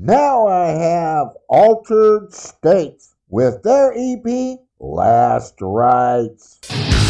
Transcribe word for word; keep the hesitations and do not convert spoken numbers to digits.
Now I have Altered States with their E P, Last Rites.